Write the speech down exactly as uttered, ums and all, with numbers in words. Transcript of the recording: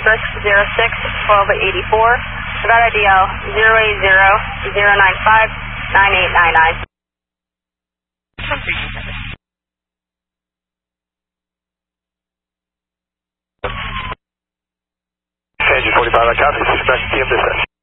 Hendrix zero six twelve eighty-four. Nevada D L zero eight zero zero nine five nine eight nine nine. K G forty-five, I copy, suspect T M dispatch.